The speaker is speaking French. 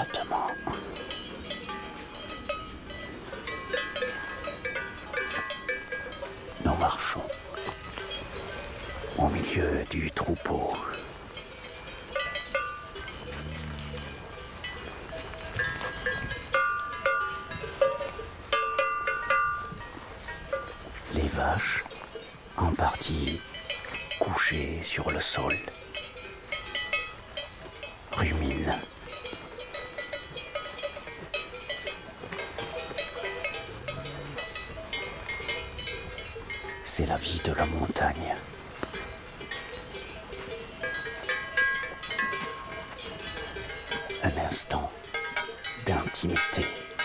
lentement. Nous marchons au milieu du troupeau. Les vaches, en partie couchées sur le sol, ruminent. C'est la vie de la montagne. Un instant d'intimité.